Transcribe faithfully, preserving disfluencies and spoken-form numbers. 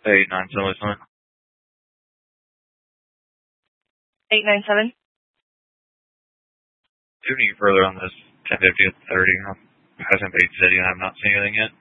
eight nine seven. eight nine seven. Do you need further on this ten fifty thirty? Hasn't paid city and I've not seen anything yet.